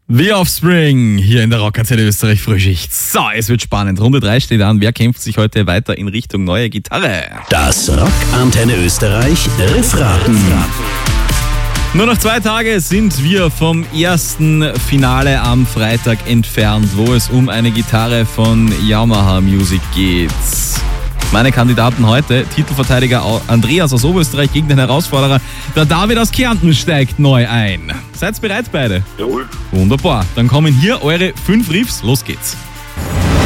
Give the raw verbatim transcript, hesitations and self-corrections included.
The Offspring hier in der Rockantenne Österreich Frühschicht. So, es wird spannend. Runde drei steht an. Wer kämpft sich heute weiter in Richtung neue Gitarre? Das Rockantenne Österreich Riffraten. Nur noch zwei Tage sind wir vom ersten Finale am Freitag entfernt, wo es um eine Gitarre von Yamaha Music geht. Meine Kandidaten heute: Titelverteidiger Andreas aus Oberösterreich gegen den Herausforderer, der David aus Kärnten, steigt neu ein. Seid bereit beide? Jawohl. Wunderbar. Dann kommen hier eure fünf Riffs. Los geht's.